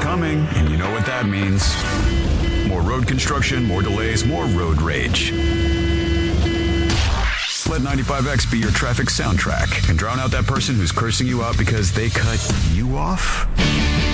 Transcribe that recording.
coming, and you know what that means. More road construction, more delays, more road rage. Let 95X be your traffic soundtrack and drown out that person who's cursing you out because they cut you off.